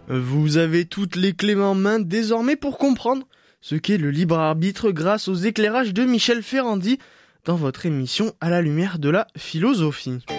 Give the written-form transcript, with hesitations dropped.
Vous avez toutes les clés en main désormais pour comprendre ce qu'est le libre arbitre grâce aux éclairages de Michel Ferrandi dans votre émission À la lumière de la philosophie.